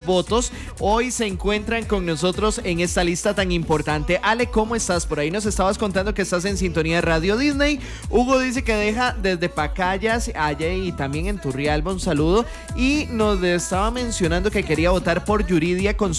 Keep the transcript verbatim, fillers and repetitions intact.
votos, hoy se encuentran con nosotros en esta lista tan importante. Ale, ¿cómo estás? Por ahí nos estabas contando que estás en sintonía de Radio Disney. Hugo dice que deja desde Pacayas, allá y también en Turrialba, un saludo. Y nos estaba mencionando que quería votar por Yuridia con